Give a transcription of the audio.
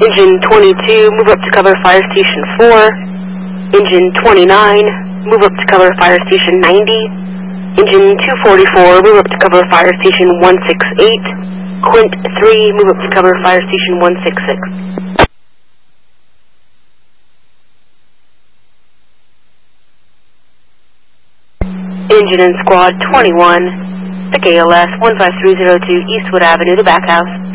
Engine 22, move up to cover Fire Station 4. Engine 29, move up to cover Fire Station 90. Engine 244, move up to cover Fire Station 168. Quint 3, move up to cover Fire Station 166. Engine and Squad 21, the KLS 15302 Eastwood Avenue to Backhouse.